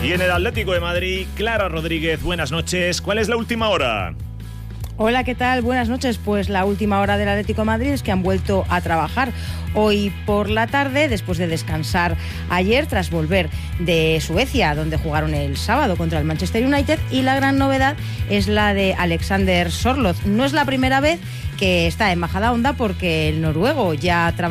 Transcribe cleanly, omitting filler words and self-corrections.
Y en el Atlético de Madrid, Clara Rodríguez, buenas noches. ¿Cuál es la última hora? Hola, ¿qué tal? Buenas noches. Pues la última hora del Atlético de Madrid es que han vuelto a trabajar hoy por la tarde, después de descansar ayer tras volver de Suecia, donde jugaron el sábado contra el Manchester United, y la gran novedad es la de Alexander Sørloth. No es la primera vez que está en Majadahonda, porque el noruego ya